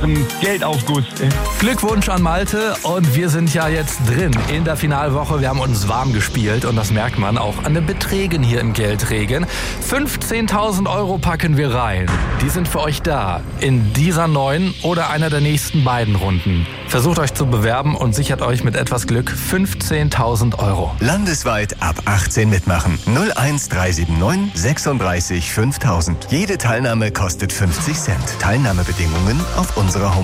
Ein Geldaufguss. Glückwunsch an Malte und wir sind ja jetzt drin in der Finalwoche. Wir haben uns warm gespielt und das merkt man auch an den Beträgen hier im Geldregen. 15.000 € packen wir rein. Die sind für euch da in dieser neuen oder einer der nächsten beiden Runden. Versucht euch zu bewerben und sichert euch mit etwas Glück 15.000 €. Landesweit ab 18 mitmachen. 01379 36 5000. Jede Teilnahme kostet 50 Cent. Teilnahmebedingungen auf unserer Homepage.